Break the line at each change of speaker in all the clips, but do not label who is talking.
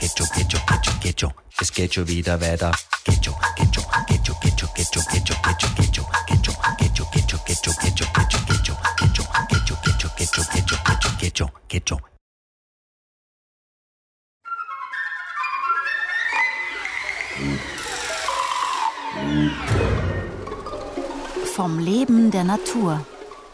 Es geht schon wieder weiter.
Vom Leben der Natur.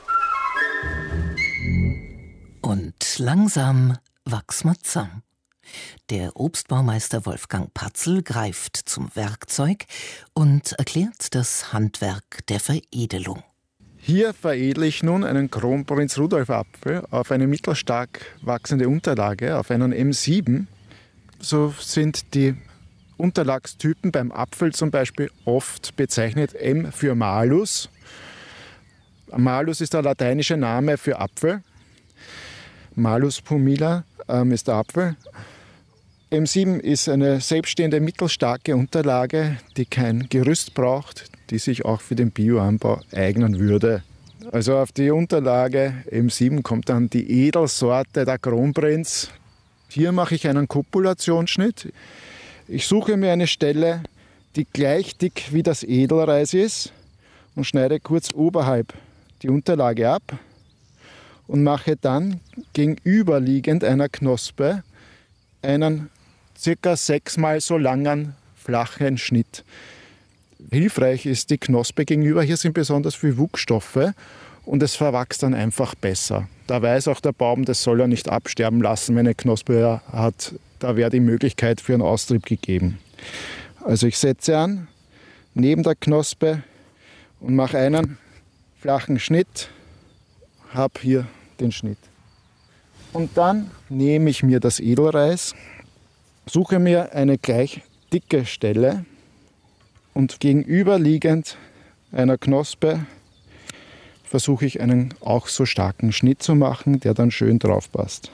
Und langsam wachs ma zusammen. Der Obstbaumeister Wolfgang Patzel greift zum Werkzeug und erklärt das Handwerk der Veredelung.
Hier veredle ich nun einen Kronprinz Rudolf Apfel auf eine mittelstark wachsende Unterlage, auf einen M7. So sind die Unterlagstypen beim Apfel zum Beispiel oft bezeichnet. M für Malus. Malus ist der lateinische Name für Apfel. Malus pumila ist der Apfel. M7 ist eine selbststehende mittelstarke Unterlage, die kein Gerüst braucht, die sich auch für den Bioanbau eignen würde. Also auf die Unterlage M7 kommt dann die Edelsorte der Kronprinz. Hier mache ich einen Kopulationsschnitt. Ich suche mir eine Stelle, die gleich dick wie das Edelreis ist und schneide kurz oberhalb die Unterlage ab und mache dann gegenüberliegend einer Knospe einen ca. 6-mal so langen flachen Schnitt. Hilfreich ist die Knospe gegenüber. Hier sind besonders viele Wuchsstoffe und es verwachst dann einfach besser. Da weiß auch der Baum, das soll er nicht absterben lassen, wenn eine Knospe hat. Da wäre die Möglichkeit für einen Austrieb gegeben. Also ich setze an, neben der Knospe und mache einen flachen Schnitt, habe hier den Schnitt. Und dann nehme ich mir das Edelreis, suche mir eine gleich dicke Stelle und gegenüberliegend einer Knospe versuche ich einen auch so starken Schnitt zu machen, der dann schön drauf passt.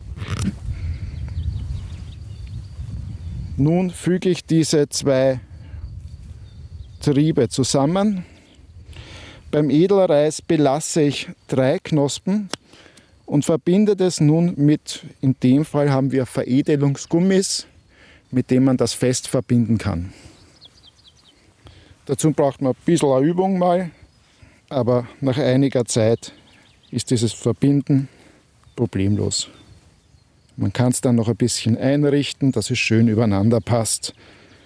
Nun füge ich diese zwei Triebe zusammen. Beim Edelreis belasse ich 3 Knospen und verbinde das nun mit, in dem Fall haben wir Veredelungsgummis, mit denen man das fest verbinden kann. Dazu braucht man ein bisschen Übung mal, aber nach einiger Zeit ist dieses Verbinden problemlos. Man kann es dann noch ein bisschen einrichten, dass es schön übereinander passt.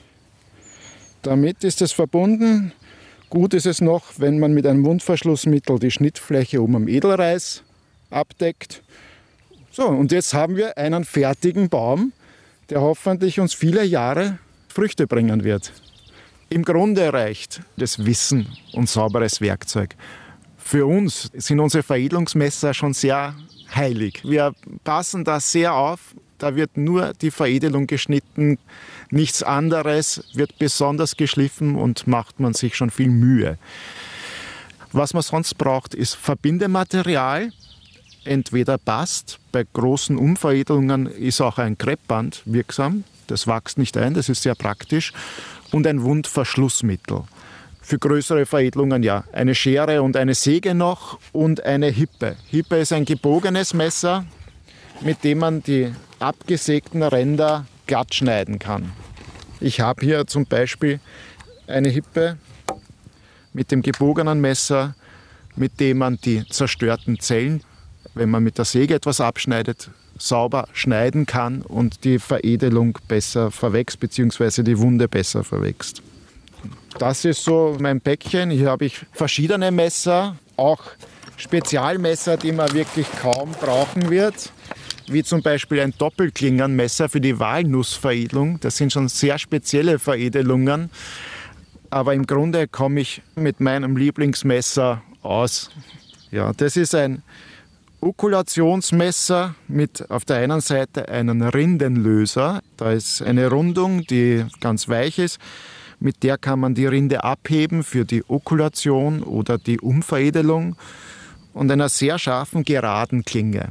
Damit ist es verbunden. Gut ist es noch, wenn man mit einem Mundverschlussmittel die Schnittfläche oben am Edelreis abdeckt. So, und jetzt haben wir einen fertigen Baum, der hoffentlich uns viele Jahre Früchte bringen wird. Im Grunde reicht das Wissen und sauberes Werkzeug. Für uns sind unsere Veredelungsmesser schon sehr heilig. Wir passen da sehr auf. Da wird nur die Veredelung geschnitten, nichts anderes wird besonders geschliffen und macht man sich schon viel Mühe. Was man sonst braucht, ist Verbindematerial. Entweder Bast, bei großen Umveredelungen ist auch ein Kreppband wirksam. Das wächst nicht ein, das ist sehr praktisch. Und ein Wundverschlussmittel. Für größere Veredelungen ja, eine Schere und eine Säge noch und eine Hippe. Hippe ist ein gebogenes Messer, mit dem man die abgesägten Ränder glatt schneiden kann. Ich habe hier zum Beispiel eine Hippe mit dem gebogenen Messer, mit dem man die zerstörten Zellen, wenn man mit der Säge etwas abschneidet, sauber schneiden kann und die Veredelung besser verwächst, bzw. die Wunde besser verwächst. Das ist so mein Päckchen. Hier habe ich verschiedene Messer, auch Spezialmesser, die man wirklich kaum brauchen wird, wie zum Beispiel ein Doppelklingenmesser für die Walnussveredelung. Das sind schon sehr spezielle Veredelungen, aber im Grunde komme ich mit meinem Lieblingsmesser aus. Ja, das ist ein Okulationsmesser mit auf der einen Seite einen Rindenlöser. Da ist eine Rundung, die ganz weich ist. Mit der kann man die Rinde abheben für die Okulation oder die Umveredelung und einer sehr scharfen, geraden Klinge.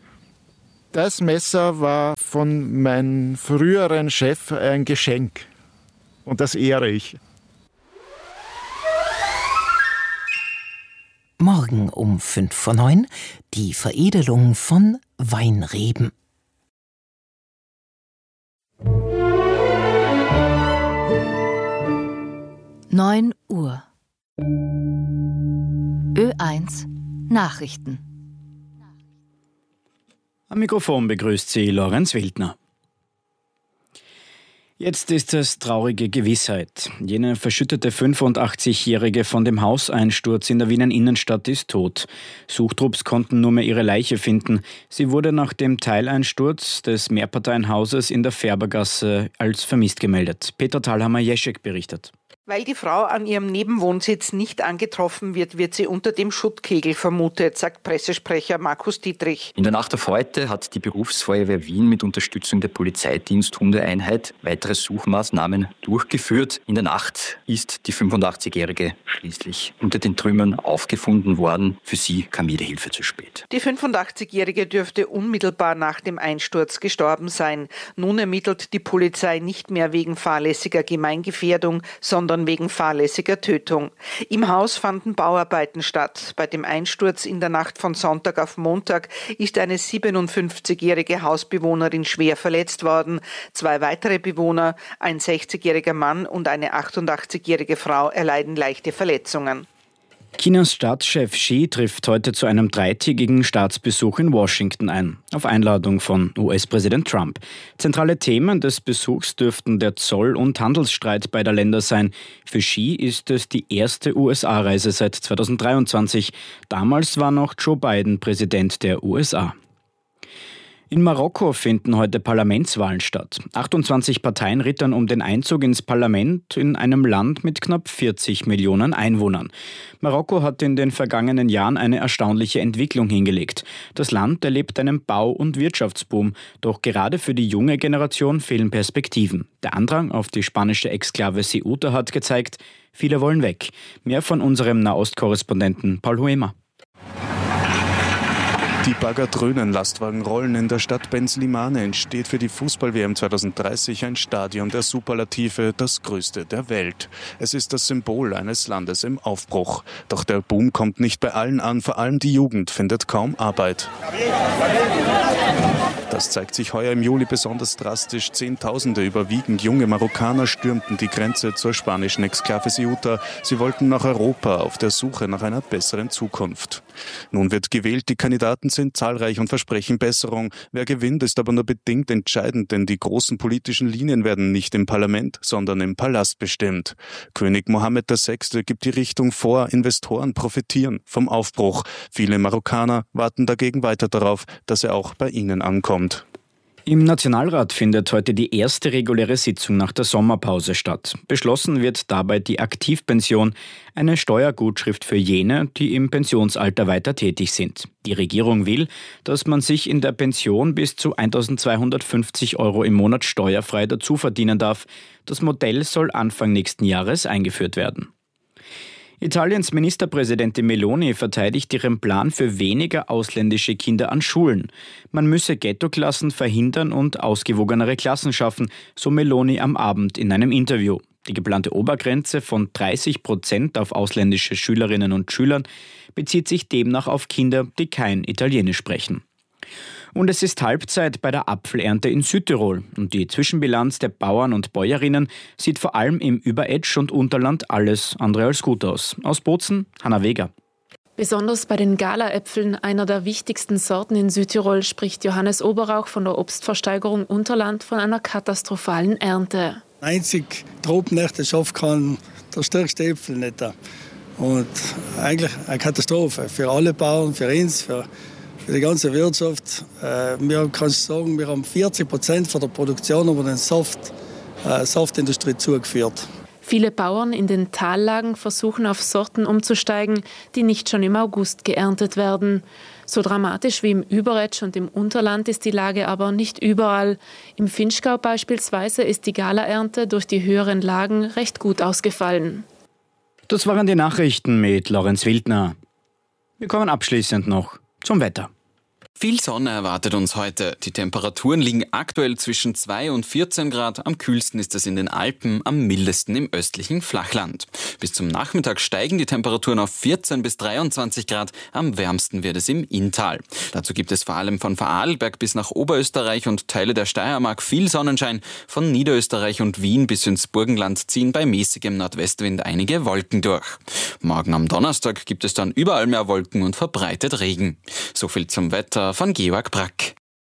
Das Messer war von meinem früheren Chef ein Geschenk und das ehre ich.
Morgen um 8:55 die Veredelung von Weinreben.
9 Uhr. Ö1 Nachrichten.
Am Mikrofon begrüßt Sie Lorenz Wildner. Jetzt ist es traurige Gewissheit. Jene verschüttete 85-Jährige von dem Hauseinsturz in der Wiener Innenstadt ist tot. Suchtrupps konnten nur mehr ihre Leiche finden. Sie wurde nach dem Teileinsturz des Mehrparteienhauses in der Färbergasse als vermisst gemeldet. Peter Thalhammer-Jeschek berichtet.
Weil die Frau an ihrem Nebenwohnsitz nicht angetroffen wird, wird sie unter dem Schuttkegel vermutet, sagt Pressesprecher Markus Dietrich.
In der Nacht auf heute hat die Berufsfeuerwehr Wien mit Unterstützung der Polizeidiensthundeeinheit weitere Suchmaßnahmen durchgeführt. In der Nacht ist die 85-Jährige schließlich unter den Trümmern aufgefunden worden. Für sie kam jede Hilfe zu spät.
Die 85-Jährige dürfte unmittelbar nach dem Einsturz gestorben sein. Nun ermittelt die Polizei nicht mehr wegen fahrlässiger Gemeingefährdung, sondern wegen fahrlässiger Tötung. Im Haus fanden Bauarbeiten statt. Bei dem Einsturz in der Nacht von Sonntag auf Montag ist eine 57-jährige Hausbewohnerin schwer verletzt worden. 2 weitere Bewohner, ein 60-jähriger Mann und eine 88-jährige Frau erleiden leichte Verletzungen.
Chinas Staatschef Xi trifft heute zu einem 3-tägigen Staatsbesuch in Washington ein, auf Einladung von US-Präsident Trump. Zentrale Themen des Besuchs dürften der Zoll- und Handelsstreit beider Länder sein. Für Xi ist es die erste USA-Reise seit 2023. Damals war noch Joe Biden Präsident der USA. In Marokko finden heute Parlamentswahlen statt. 28 Parteien rittern um den Einzug ins Parlament in einem Land mit knapp 40 Millionen Einwohnern. Marokko hat in den vergangenen Jahren eine erstaunliche Entwicklung hingelegt. Das Land erlebt einen Bau- und Wirtschaftsboom, doch gerade für die junge Generation fehlen Perspektiven. Der Andrang auf die spanische Exklave Ceuta hat gezeigt, viele wollen weg. Mehr von unserem Nahostkorrespondenten Paul Huemer.
Die Bagger dröhnen, Lastwagen rollen. In der Stadt Ben-Slimane entsteht für die Fußball-WM 2030 ein Stadion der Superlative, das größte der Welt. Es ist das Symbol eines Landes im Aufbruch. Doch der Boom kommt nicht bei allen an, vor allem die Jugend findet kaum Arbeit. Das zeigt sich heuer im Juli besonders drastisch. Zehntausende, überwiegend junge Marokkaner, stürmten die Grenze zur spanischen Exklave Ceuta. Sie wollten nach Europa auf der Suche nach einer besseren Zukunft. Nun wird gewählt, die Kandidaten sind zahlreich und versprechen Besserung. Wer gewinnt, ist aber nur bedingt entscheidend, denn die großen politischen Linien werden nicht im Parlament, sondern im Palast bestimmt. König Mohammed VI. Gibt die Richtung vor, Investoren profitieren vom Aufbruch. Viele Marokkaner warten dagegen weiter darauf, dass er auch bei ihnen ankommt.
Im Nationalrat findet heute die erste reguläre Sitzung nach der Sommerpause statt. Beschlossen wird dabei die Aktivpension, eine Steuergutschrift für jene, die im Pensionsalter weiter tätig sind. Die Regierung will, dass man sich in der Pension bis zu 1.250 € im Monat steuerfrei dazu verdienen darf. Das Modell soll Anfang nächsten Jahres eingeführt werden. Italiens Ministerpräsidentin Meloni verteidigt ihren Plan für weniger ausländische Kinder an Schulen. Man müsse Ghetto-Klassen verhindern und ausgewogenere Klassen schaffen, so Meloni am Abend in einem Interview. Die geplante Obergrenze von 30% auf ausländische Schülerinnen und Schülern bezieht sich demnach auf Kinder, die kein Italienisch sprechen. Und es ist Halbzeit bei der Apfelernte in Südtirol. Und die Zwischenbilanz der Bauern und Bäuerinnen sieht vor allem im Überetsch und Unterland alles andere als gut aus. Aus Bozen, Hanna Weger.
Besonders bei den Galaäpfeln, einer der wichtigsten Sorten in Südtirol, spricht Johannes Oberauch von der Obstversteigerung Unterland von einer katastrophalen Ernte.
90 Tropennächte schaffen kann der stärkste Äpfel nicht. Und eigentlich eine Katastrophe für alle Bauern, für uns, für die ganze Wirtschaft. Wir können sagen, wir haben 40% von der Produktion über den Saftindustrie zugeführt.
Viele Bauern in den Tallagen versuchen auf Sorten umzusteigen, die nicht schon im August geerntet werden. So dramatisch wie im Überetsch und im Unterland ist die Lage aber nicht überall. Im Vinschgau beispielsweise ist die Galaernte durch die höheren Lagen recht gut ausgefallen.
Das waren die Nachrichten mit Lorenz Wildner. Wir kommen abschließend noch zum Wetter.
Viel Sonne erwartet uns heute. Die Temperaturen liegen aktuell zwischen 2 und 14 Grad. Am kühlsten ist es in den Alpen, am mildesten im östlichen Flachland. Bis zum Nachmittag steigen die Temperaturen auf 14 bis 23 Grad. Am wärmsten wird es im Inntal. Dazu gibt es vor allem von Vorarlberg bis nach Oberösterreich und Teile der Steiermark viel Sonnenschein. Von Niederösterreich und Wien bis ins Burgenland ziehen bei mäßigem Nordwestwind einige Wolken durch. Morgen am Donnerstag gibt es dann überall mehr Wolken und verbreitet Regen. So viel zum Wetter von Georg Brack.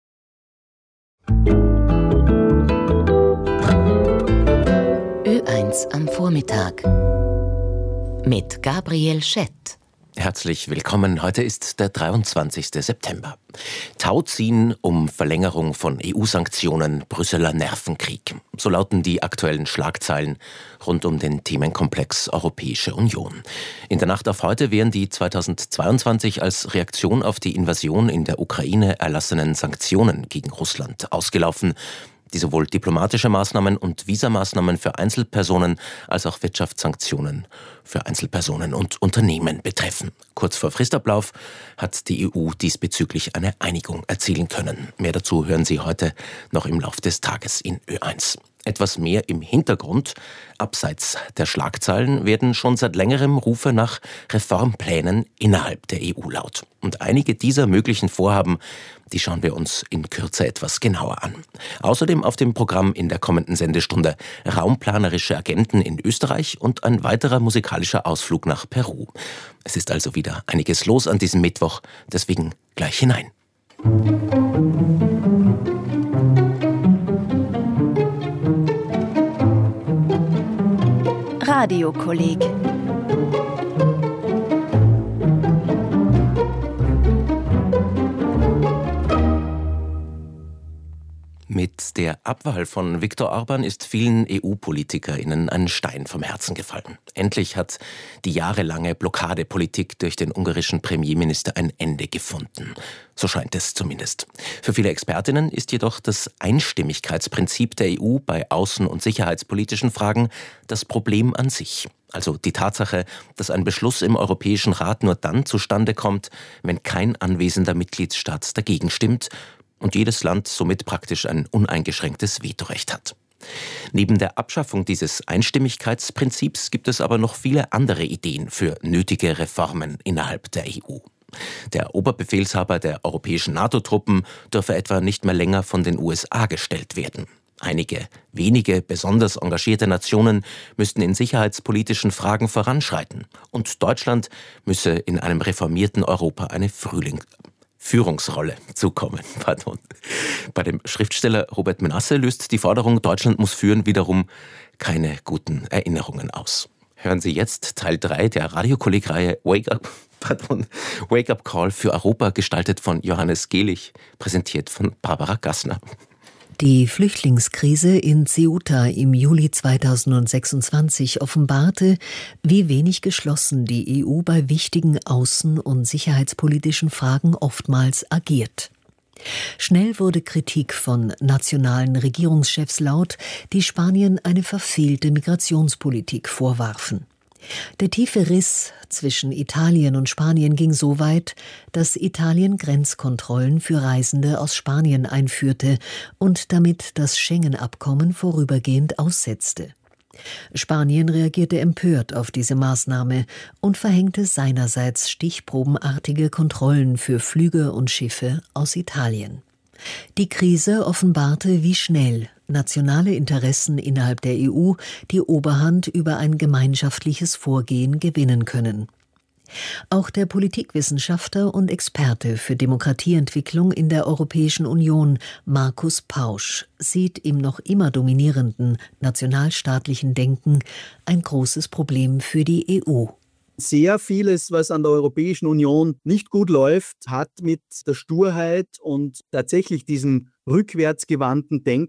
Ö1 am Vormittag mit Gabriel Schett.
Herzlich willkommen. Heute ist der 23. September. Tauziehen um Verlängerung von EU-Sanktionen, Brüsseler Nervenkrieg. So lauten die aktuellen Schlagzeilen rund um den Themenkomplex Europäische Union. In der Nacht auf heute wären die 2022 als Reaktion auf die Invasion in der Ukraine erlassenen Sanktionen gegen Russland ausgelaufen, die sowohl diplomatische Maßnahmen und Visamaßnahmen für Einzelpersonen als auch Wirtschaftssanktionen für Einzelpersonen und Unternehmen betreffen. Kurz vor Fristablauf hat die EU diesbezüglich eine Einigung erzielen können. Mehr dazu hören Sie heute noch im Lauf des Tages in Ö1. Etwas mehr im Hintergrund, abseits der Schlagzeilen, werden schon seit längerem Rufe nach Reformplänen innerhalb der EU laut. Und einige dieser möglichen Vorhaben, die schauen wir uns in Kürze etwas genauer an. Außerdem auf dem Programm in der kommenden Sendestunde raumplanerische Agenten in Österreich und ein weiterer musikalischer Ausflug nach Peru. Es ist also wieder einiges los an diesem Mittwoch, deswegen gleich hinein.
Radiokolleg.
Mit der Abwahl von Viktor Orbán ist vielen EU-PolitikerInnen ein Stein vom Herzen gefallen. Endlich hat die jahrelange Blockadepolitik durch den ungarischen Premierminister ein Ende gefunden. So scheint es zumindest. Für viele Expertinnen ist jedoch das Einstimmigkeitsprinzip der EU bei außen- und sicherheitspolitischen Fragen das Problem an sich. Also die Tatsache, dass ein Beschluss im Europäischen Rat nur dann zustande kommt, wenn kein anwesender Mitgliedstaat dagegen stimmt und jedes Land somit praktisch ein uneingeschränktes Vetorecht hat. Neben der Abschaffung dieses Einstimmigkeitsprinzips gibt es aber noch viele andere Ideen für nötige Reformen innerhalb der EU. Der Oberbefehlshaber der europäischen NATO-Truppen dürfe etwa nicht mehr länger von den USA gestellt werden. Einige wenige besonders engagierte Nationen müssten in sicherheitspolitischen Fragen voranschreiten. Und Deutschland müsse in einem reformierten Europa eine Führungsrolle zukommen. Bei dem Schriftsteller Robert Menasse löst die Forderung, Deutschland muss führen, wiederum keine guten Erinnerungen aus. Hören Sie jetzt Teil 3 der Radiokolleg-Reihe Wake Up Call für Europa, gestaltet von Johannes Gehlich, präsentiert von Barbara Gassner.
Die Flüchtlingskrise in Ceuta im Juli 2026 offenbarte, wie wenig geschlossen die EU bei wichtigen außen- und sicherheitspolitischen Fragen oftmals agiert. Schnell wurde Kritik von nationalen Regierungschefs laut, die Spanien eine verfehlte Migrationspolitik vorwarfen. Der tiefe Riss zwischen Italien und Spanien ging so weit, dass Italien Grenzkontrollen für Reisende aus Spanien einführte und damit das Schengen-Abkommen vorübergehend aussetzte. Spanien reagierte empört auf diese Maßnahme und verhängte seinerseits stichprobenartige Kontrollen für Flüge und Schiffe aus Italien. Die Krise offenbarte, wie schnell nationale Interessen innerhalb der EU die Oberhand über ein gemeinschaftliches Vorgehen gewinnen können. Auch der Politikwissenschaftler und Experte für Demokratieentwicklung in der Europäischen Union, Markus Pausch, sieht im noch immer dominierenden nationalstaatlichen Denken ein großes Problem für die EU.
Sehr vieles, was an der Europäischen Union nicht gut läuft, hat mit der Sturheit und tatsächlich diesem rückwärtsgewandten Denken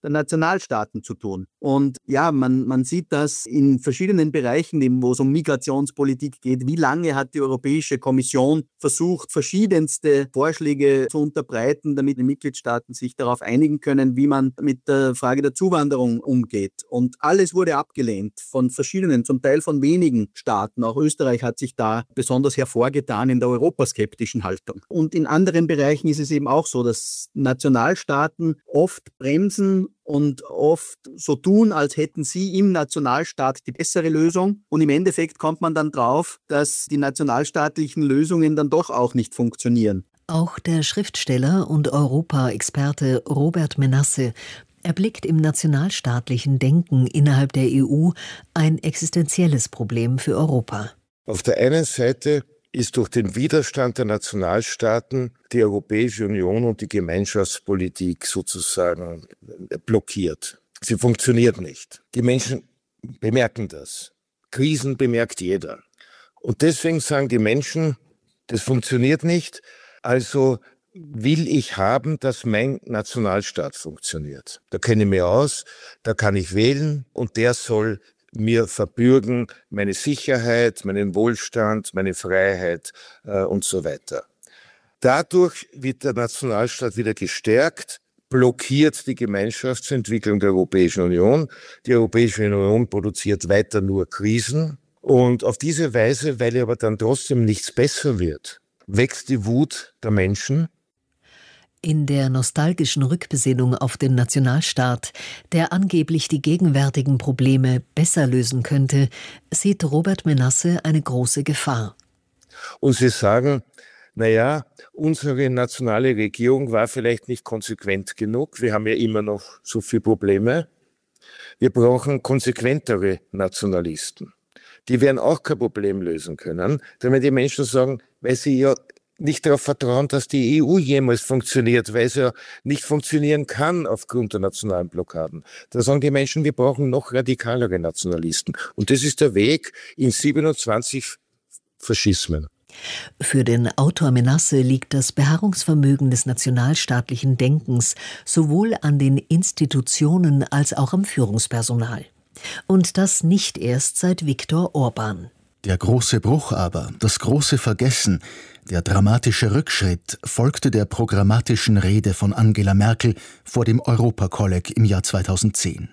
der Nationalstaaten zu tun. Und ja, man sieht das in verschiedenen Bereichen, eben wo es um Migrationspolitik geht. Wie lange hat die Europäische Kommission versucht, verschiedenste Vorschläge zu unterbreiten, damit die Mitgliedstaaten sich darauf einigen können, wie man mit der Frage der Zuwanderung umgeht. Und alles wurde abgelehnt von verschiedenen, zum Teil von wenigen Staaten. Auch Österreich hat sich da besonders hervorgetan in der europaskeptischen Haltung. Und in anderen Bereichen ist es eben auch so, dass Nationalstaaten oft bremsen und oft so tun, als hätten sie im Nationalstaat die bessere Lösung. Und im Endeffekt kommt man dann drauf, dass die nationalstaatlichen Lösungen dann doch auch nicht funktionieren.
Auch der Schriftsteller und Europa-Experte Robert Menasse erblickt im nationalstaatlichen Denken innerhalb der EU ein existenzielles Problem für Europa.
Auf der einen Seite ist durch den Widerstand der Nationalstaaten die Europäische Union und die Gemeinschaftspolitik sozusagen blockiert. Sie funktioniert nicht. Die Menschen bemerken das. Krisen bemerkt jeder. Und deswegen sagen die Menschen, das funktioniert nicht, also will ich haben, dass mein Nationalstaat funktioniert. Da kenne ich mich aus, da kann ich wählen und der soll mir verbürgen meine Sicherheit, meinen Wohlstand, meine Freiheit und so weiter. Dadurch wird der Nationalstaat wieder gestärkt, blockiert die Gemeinschaftsentwicklung der Europäischen Union. Die Europäische Union produziert weiter nur Krisen. Und auf diese Weise, weil aber dann trotzdem nichts besser wird, wächst die Wut der Menschen.
In der nostalgischen Rückbesinnung auf den Nationalstaat, der angeblich die gegenwärtigen Probleme besser lösen könnte, sieht Robert Menasse eine große Gefahr.
Und sie sagen, naja, unsere nationale Regierung war vielleicht nicht konsequent genug. Wir haben ja immer noch so viele Probleme. Wir brauchen konsequentere Nationalisten. Die werden auch kein Problem lösen können, damit die Menschen sagen, weil sie ja nicht darauf vertrauen, dass die EU jemals funktioniert, weil sie ja nicht funktionieren kann aufgrund der nationalen Blockaden. Da sagen die Menschen, wir brauchen noch radikalere Nationalisten. Und das ist der Weg in 27 Faschismen.
Für den Autor Menasse liegt das Beharrungsvermögen des nationalstaatlichen Denkens sowohl an den Institutionen als auch am Führungspersonal. Und das nicht erst seit Viktor Orban.
Der große Bruch aber, das große Vergessen, der dramatische Rückschritt folgte der programmatischen Rede von Angela Merkel vor dem Europakolleg im Jahr 2010.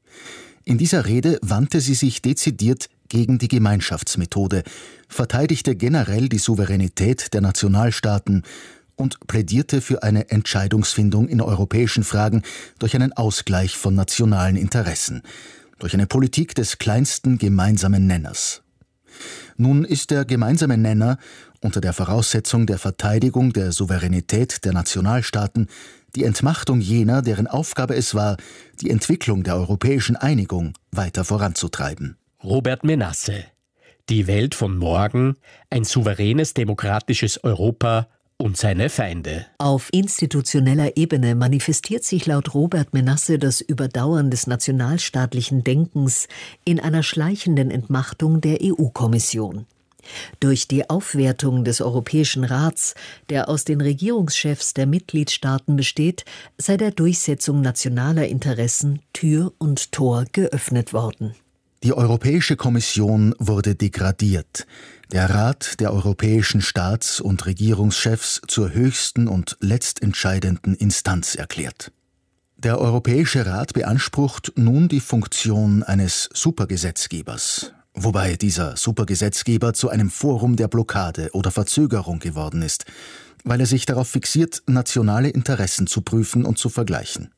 In dieser Rede wandte sie sich dezidiert gegen die Gemeinschaftsmethode, verteidigte generell die Souveränität der Nationalstaaten und plädierte für eine Entscheidungsfindung in europäischen Fragen durch einen Ausgleich von nationalen Interessen, durch eine Politik des kleinsten gemeinsamen Nenners. Nun ist der gemeinsame Nenner unter der Voraussetzung der Verteidigung der Souveränität der Nationalstaaten die Entmachtung jener, deren Aufgabe es war, die Entwicklung der europäischen Einigung weiter voranzutreiben.
Robert Menasse. Die Welt von morgen, ein souveränes demokratisches Europa und seine Feinde.
Auf institutioneller Ebene manifestiert sich laut Robert Menasse das Überdauern des nationalstaatlichen Denkens in einer schleichenden Entmachtung der EU-Kommission. Durch die Aufwertung des Europäischen Rats, der aus den Regierungschefs der Mitgliedstaaten besteht, sei der Durchsetzung nationaler Interessen Tür und Tor geöffnet worden.
Die Europäische Kommission wurde degradiert, der Rat der europäischen Staats- und Regierungschefs zur höchsten und letztentscheidenden Instanz erklärt. Der Europäische Rat beansprucht nun die Funktion eines Supergesetzgebers, wobei dieser Supergesetzgeber zu einem Forum der Blockade oder Verzögerung geworden ist, weil er sich darauf fixiert, nationale Interessen zu prüfen und zu vergleichen.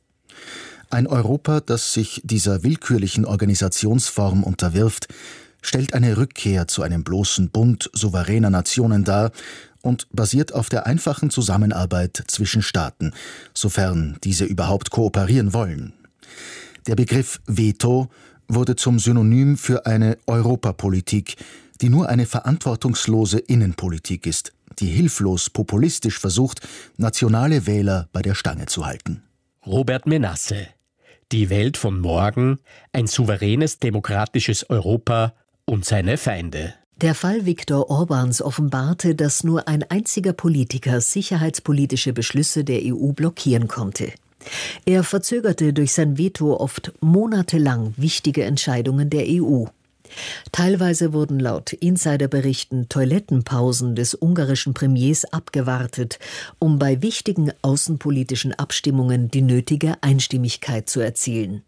Ein Europa, das sich dieser willkürlichen Organisationsform unterwirft, stellt eine Rückkehr zu einem bloßen Bund souveräner Nationen dar und basiert auf der einfachen Zusammenarbeit zwischen Staaten, sofern diese überhaupt kooperieren wollen. Der Begriff Veto wurde zum Synonym für eine Europapolitik, die nur eine verantwortungslose Innenpolitik ist, die hilflos populistisch versucht, nationale Wähler bei der Stange zu halten.
Robert Menasse. Die Welt von morgen, ein souveränes demokratisches Europa und seine Feinde.
Der Fall Viktor Orbáns offenbarte, dass nur ein einziger Politiker sicherheitspolitische Beschlüsse der EU blockieren konnte. Er verzögerte durch sein Veto oft monatelang wichtige Entscheidungen der EU. Teilweise wurden laut Insiderberichten Toilettenpausen des ungarischen Premiers abgewartet, um bei wichtigen außenpolitischen Abstimmungen die nötige Einstimmigkeit zu erzielen.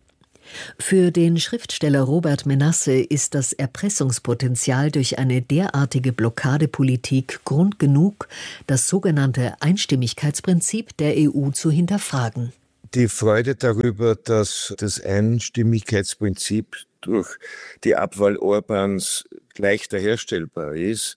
Für den Schriftsteller Robert Menasse ist das Erpressungspotenzial durch eine derartige Blockadepolitik Grund genug, das sogenannte Einstimmigkeitsprinzip der EU zu hinterfragen.
Die Freude darüber, dass das Einstimmigkeitsprinzip durch die Abwahl Orbáns leichter herstellbar ist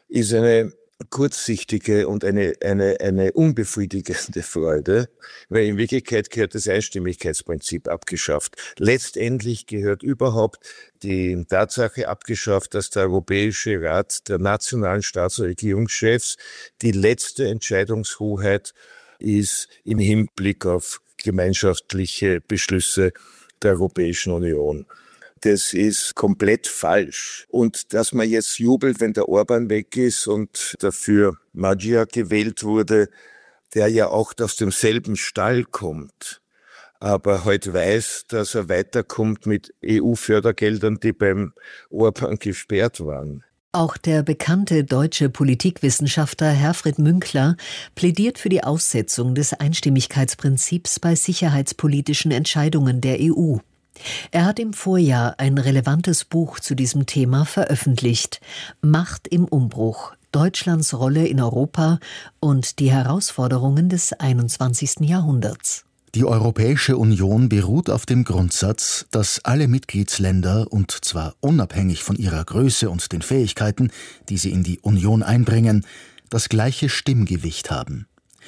eine kurzsichtige und eine unbefriedigende Freude, weil in Wirklichkeit gehört das Einstimmigkeitsprinzip abgeschafft. Letztendlich gehört überhaupt die Tatsache abgeschafft, dass der Europäische Rat der nationalen Staats- und Regierungschefs die letzte Entscheidungshoheit ist im Hinblick auf gemeinschaftliche Beschlüsse der Europäischen Union. Das ist komplett falsch. Und dass man jetzt jubelt, wenn der Orbán weg ist und dafür Magyar gewählt wurde, der ja auch aus demselben Stall kommt, aber heute weiß, dass er weiterkommt mit EU-Fördergeldern, die beim Orbán gesperrt waren.
Auch der bekannte deutsche Politikwissenschaftler Herfried Münkler plädiert für die Aussetzung des Einstimmigkeitsprinzips bei sicherheitspolitischen Entscheidungen der EU. Er hat im Vorjahr ein relevantes Buch zu diesem Thema veröffentlicht: Macht im Umbruch: Deutschlands Rolle in Europa und die Herausforderungen des 21. Jahrhunderts.
Die Europäische Union beruht auf dem Grundsatz, dass alle Mitgliedsländer, und zwar unabhängig von ihrer Größe und den Fähigkeiten, die sie in die Union einbringen, das gleiche Stimmgewicht haben.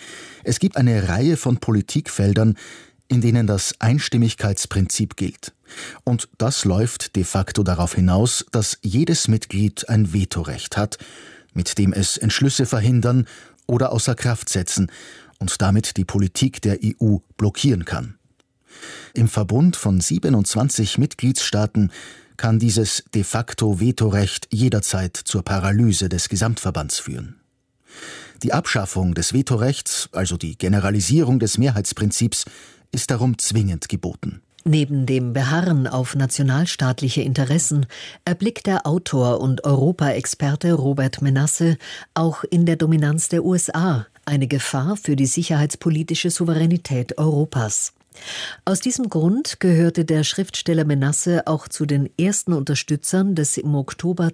Es gibt eine Reihe von Politikfeldern, in denen das Einstimmigkeitsprinzip gilt. Und das läuft de facto darauf hinaus, dass jedes Mitglied ein Vetorecht hat, mit dem es Entschlüsse verhindern oder außer Kraft setzen und damit die Politik der EU blockieren kann. Im Verbund von 27 Mitgliedstaaten kann dieses de facto Vetorecht jederzeit zur Paralyse des Gesamtverbands führen. Die Abschaffung des Vetorechts, also die Generalisierung des Mehrheitsprinzips, ist darum zwingend geboten.
Neben dem Beharren auf nationalstaatliche Interessen erblickt der Autor und Europaexperte Robert Menasse auch in der Dominanz der USA eine Gefahr für die sicherheitspolitische Souveränität Europas. Aus diesem Grund gehörte der Schriftsteller Menasse auch zu den ersten Unterstützern des im Oktober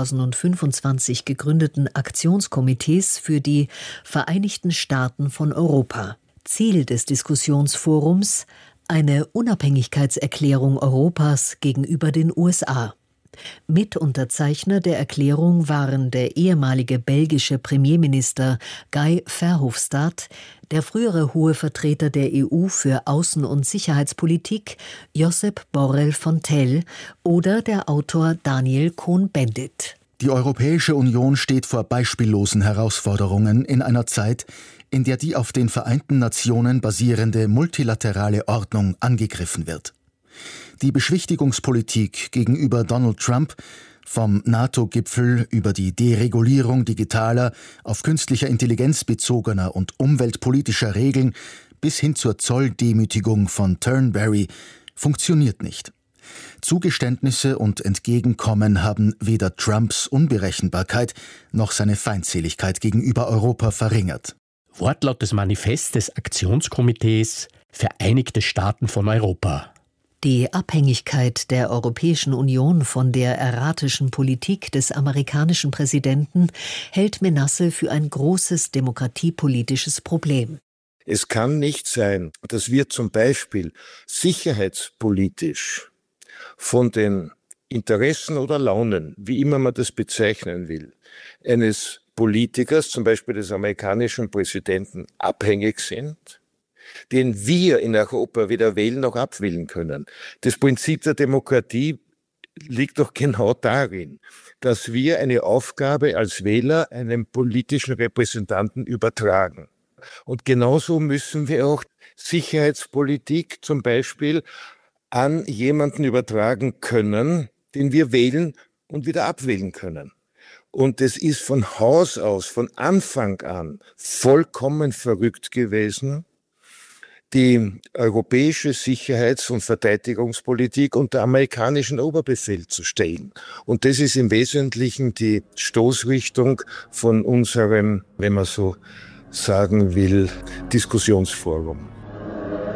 2025 gegründeten Aktionskomitees für die Vereinigten Staaten von Europa. Ziel des Diskussionsforums: eine Unabhängigkeitserklärung Europas gegenüber den USA. Mitunterzeichner der Erklärung waren der ehemalige belgische Premierminister Guy Verhofstadt, der frühere hohe Vertreter der EU für Außen- und Sicherheitspolitik Josep Borrell Fontell oder der Autor Daniel Cohn-Bendit.
Die Europäische Union steht vor beispiellosen Herausforderungen in einer Zeit, in der die auf den Vereinten Nationen basierende multilaterale Ordnung angegriffen wird. Die Beschwichtigungspolitik gegenüber Donald Trump, vom NATO-Gipfel über die Deregulierung digitaler, auf künstlicher Intelligenz bezogener und umweltpolitischer Regeln bis hin zur Zolldemütigung von Turnberry, funktioniert nicht. Zugeständnisse und Entgegenkommen haben weder Trumps Unberechenbarkeit noch seine Feindseligkeit gegenüber Europa verringert.
Wortlaut des Manifests des Aktionskomitees Vereinigte Staaten von Europa.
Die Abhängigkeit der Europäischen Union von der erratischen Politik des amerikanischen Präsidenten hält Menasse für ein großes demokratiepolitisches Problem.
Es kann nicht sein, dass wir zum Beispiel sicherheitspolitisch von den Interessen oder Launen, wie immer man das bezeichnen will, eines Politikers, zum Beispiel des amerikanischen Präsidenten, abhängig sind, den wir in Europa weder wählen noch abwählen können. Das Prinzip der Demokratie liegt doch genau darin, dass wir eine Aufgabe als Wähler einem politischen Repräsentanten übertragen. Und genauso müssen wir auch Sicherheitspolitik zum Beispiel an jemanden übertragen können, den wir wählen und wieder abwählen können. Und es ist von Haus aus, von Anfang an vollkommen verrückt gewesen, die europäische Sicherheits- und Verteidigungspolitik unter amerikanischen Oberbefehl zu stellen. Und das ist im Wesentlichen die Stoßrichtung von unserem, wenn man so sagen will, Diskussionsforum.